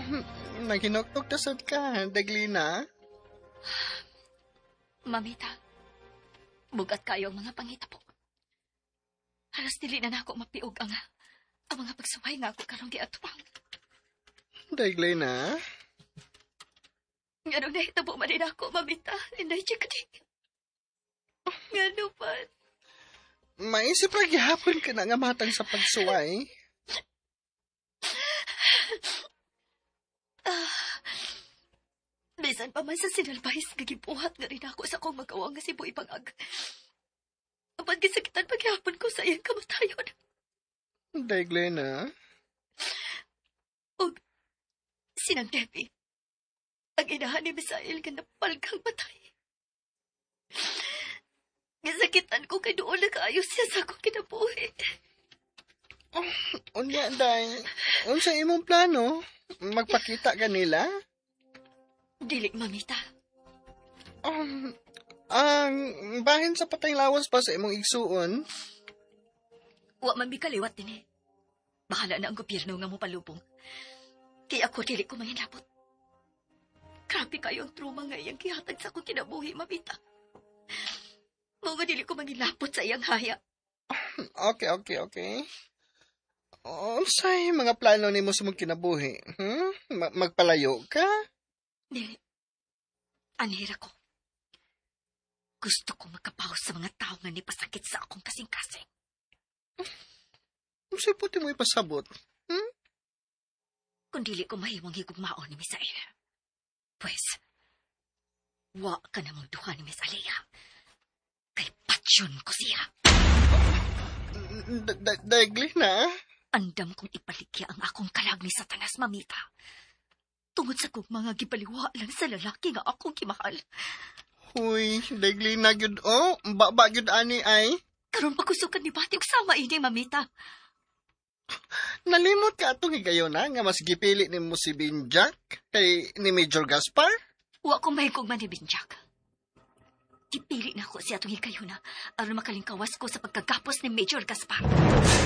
Naghinuktok na sad ka, Daglina. Mamita, bugat kayo ang mga pangitabo. Halos dili na nako mapiog ang mga pagsaway nga ako karong giatubang. Daglina? Nga nung nahitabo man din ako, Mamita, inday chikating. Nga naman. Maisip ra gihapon ka na nga matang sa pagsuway. Bisan pa man sa sinalbahis nga gibuhat nga rin ako sa akong magawang nga si Boy Pangag. Ang pagkisakitan paghihapon ko sa iyang kamatayon. Daglina? O sinang Debbie, ang inahan ni Misael nga napalgang patay. Gisakitan ko kay doon nakaayos siya sa akong kinabuhi. Unya, Day. Unsa imong plano? Magpakita ka nila? Dili, Mamita. Ang bahin sa patay lawas pa sa imong igsuon? Wa man mi kaliwat din eh. Bahala na ang gobyerno nga mo palubong. Kaya ako dili ko manginabot. Grabe kayo ang trauma nga iyang gihatag sa akong kinabuhi, Mamita. Mga dili ko manginabot sa iyang haya. Okay. Unsay mga plano nimo sa mong kinabuhi? Magpalayo ka? Dili. Anira ko. Gusto ko magkapaw sa mga tao nga nipasakit sa akong kasing-kasing. Unsay puti mo ipasabot? Kung dili ko mahiwang higugmaon ni Miss Aina, pues, wa ka na mong duha ni Miss Alea. Kay patsyon ko siya. Daglina? Andam kong ipaligya ang akong kalag ni Satanas, Mamita. Tungod sa kong mga gibaliwa lang sa lalaki nga akong kimahal. Huy, Daglina gyud baba gyud ani ay. Karon pagkusukan ni Bati og sama ini, Mamita. Nalimot ka atong higayon na nga mas gipili nimo si Binjak kay ni Major Gaspar? Wa ko mahigog man ni Binjak. Gipili na ko siya atong higayuna aron makalingkawas ko sa pagkagapos ni Major Gaspar.